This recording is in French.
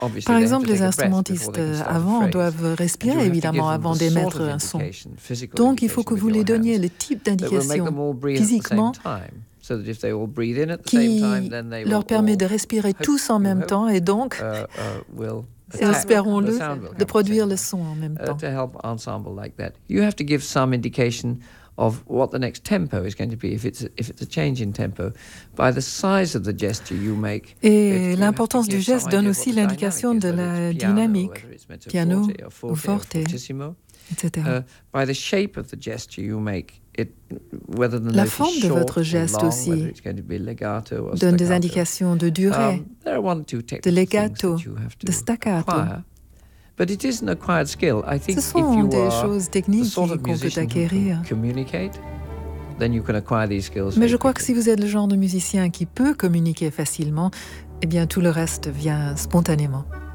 Par exemple, les instrumentistes avant doivent respirer évidemment avant d'émettre un son. Donc, il faut que vous les donniez le type d'indication physiquement qui leur permet de respirer tous en même temps et donc, espérons-le, de produire le son en même temps. Of what the next tempo is going to be if it's a change in tempo by the size of the gesture you make. Et l'importance du geste donne aussi l'indication de la dynamique, piano ou forte, etc. By the shape of the gesture you make, la forme de votre geste aussi donne des indications de durée, de legato, de staccato. Ce sont des choses techniques qu'on peut acquérir. Mais je crois que si vous êtes le genre de musicien qui peut communiquer facilement, eh bien tout le reste vient spontanément.